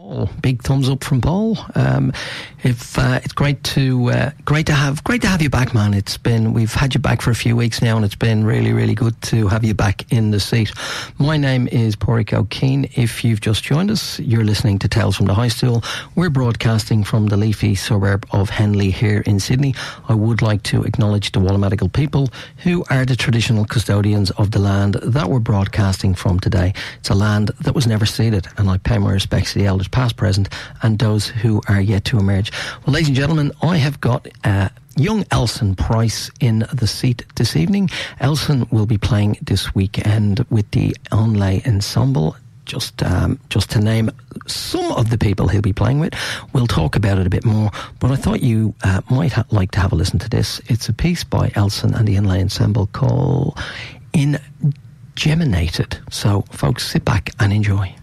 Paul, big thumbs up from Paul. It's great to have you back, man. We've had you back for a few weeks now, and it's been really, really good to have you back in the seat. My name is Pádraig O'Keefe. If you've just joined us, you're listening to Tales from the High Stool. We're broadcasting from the leafy suburb of Henley here in Sydney. I would like to acknowledge the Wallamadigal people, who are the traditional custodians of the land that we're broadcasting from today. It's a land that was never ceded, and I pay my respects to the elders past, present, and those who are yet to emerge. Well, ladies and gentlemen, I have got young Elson Price in the seat this evening. Elson will be playing this weekend with the Onlay Ensemble. Just to name some of the people he'll be playing with. We'll talk about it a bit more, but I thought you might like to have a listen to this. It's a piece by Elson and the Onlay Ensemble called Ingeminated. So, folks, sit back and enjoy.